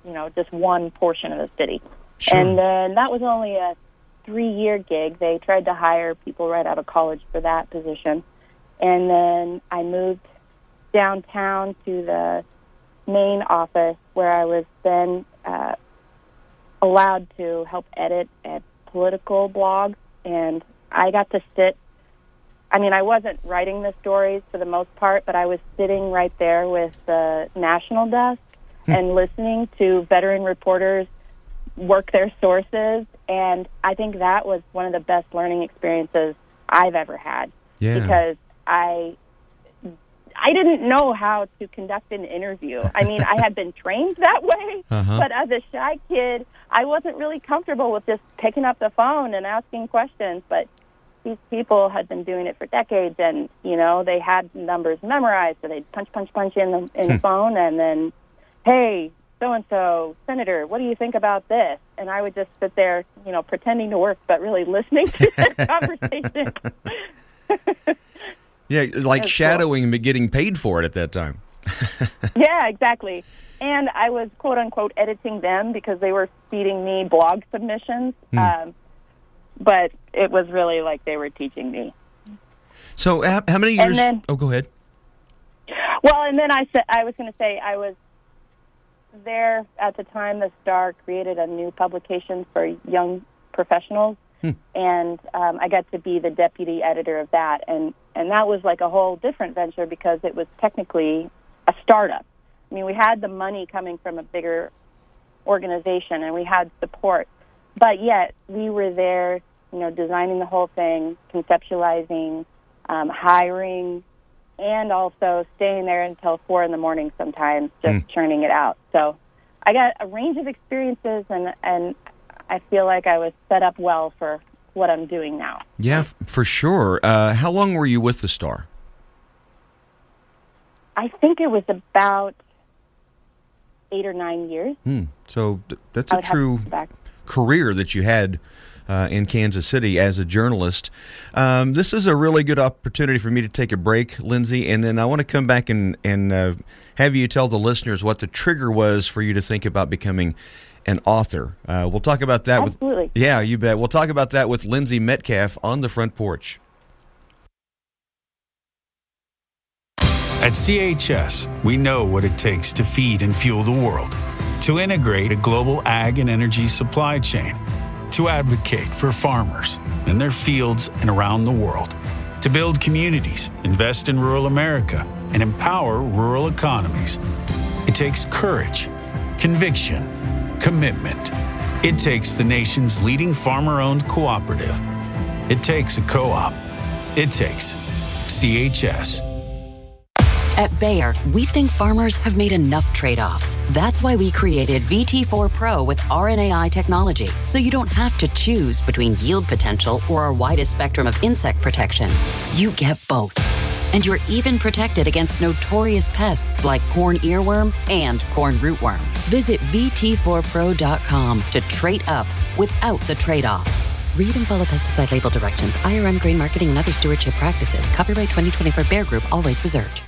just one portion of the city. Sure. And then that was only a 3-year gig. They tried to hire people right out of college for that position. And then I moved downtown to the main office where I was then allowed to help edit a political blog. And I got to sit, I wasn't writing the stories for the most part, but I was sitting right there with the national desk and listening to veteran reporters work their sources. And I think that was one of the best learning experiences I've ever had. Yeah. Because I didn't know how to conduct an interview. I had been trained that way, but as a shy kid, I wasn't really comfortable with just picking up the phone and asking questions. But these people had been doing it for decades, and they had numbers memorized, so they'd punch in the phone, and then, hey, so-and-so, Senator, what do you think about this? And I would just sit there, pretending to work, but really listening to their conversation. Yeah, like shadowing and getting paid for it at that time. Yeah, exactly. And I was, quote-unquote, editing them because they were feeding me blog submissions. But it was really like they were teaching me. So how many years? Go ahead. Well, and then I was going to say I was there at the time the Star created a new publication for young professionals. And I got to be the deputy editor of that. And that was like a whole different venture because it was technically a startup. We had the money coming from a bigger organization and we had support. But yet we were there, designing the whole thing, conceptualizing, hiring, and also staying there until 4 a.m. sometimes, just churning it out. So I got a range of experiences, and I feel like I was set up well for what I'm doing now. Yeah, for sure. How long were you with the Star? I think it was about 8 or 9 years. So that's a true career that you had in Kansas City as a journalist. This is a really good opportunity for me to take a break, Lindsay, and then I want to come back and have you tell the listeners what the trigger was for you to think about becoming an author. We'll talk about that. Absolutely. Yeah, you bet. We'll talk about that with Lindsay Metcalf on the Front Porch. At CHS, we know what it takes to feed and fuel the world, to integrate a global ag and energy supply chain, to advocate for farmers in their fields and around the world, to build communities, invest in rural America, and empower rural economies. It takes courage, conviction, commitment. It takes the nation's leading farmer-owned cooperative. It takes a co-op. It takes CHS. At Bayer, we think farmers have made enough trade-offs. That's why we created VT4 Pro with RNAi technology, so you don't have to choose between yield potential or our widest spectrum of insect protection. You get both. And you're even protected against notorious pests like corn earworm and corn rootworm. Visit VT4Pro.com to trade up without the trade-offs. Read and follow pesticide label directions, IRM grain marketing and other stewardship practices. Copyright 2024 Bayer Group, all rights reserved.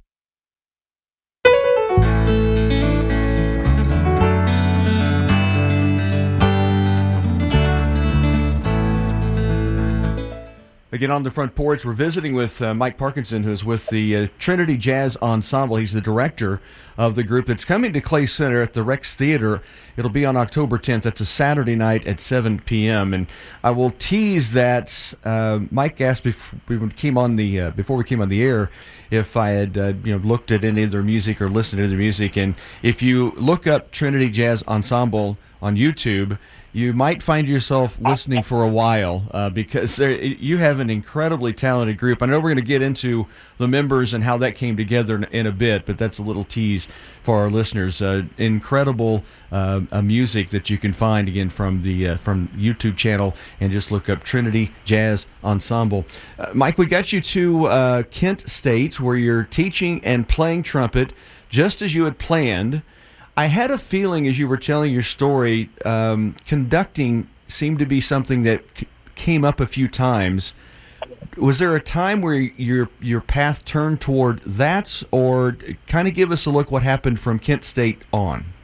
Again, on the Front Porch, we're visiting with Mike Parkinson, who's with the Trinity Jazz Ensemble. He's the director of the group that's coming to Clay Center at the Rex Theater. It'll be on October 10th. That's a Saturday night at 7 p.m. And I will tease that Mike asked before we came on the air if I had looked at any of their music or listened to their music. And if you look up Trinity Jazz Ensemble on YouTube, you might find yourself listening for a while because you have an incredibly talented group. I know we're going to get into the members and how that came together in a bit, but that's a little tease for our listeners. Incredible music that you can find, again, from the from YouTube channel, and just look up Trinity Jazz Ensemble. Mike, we got you to Kent State, where you're teaching and playing trumpet just as you had planned. I had a feeling as you were telling your story, conducting seemed to be something that came up a few times. Was there a time where your path turned toward that, or kind of give us a look what happened from Kent State on?